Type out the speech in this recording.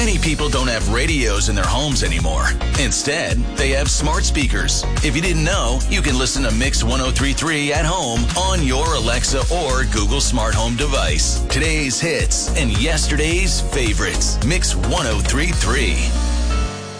Many people don't have radios in their homes anymore. Instead, they have smart speakers. If you didn't know, you can listen to Mix 103.3 at home on your Alexa or Google Smart Home device. Today's hits and yesterday's favorites. Mix 103.3.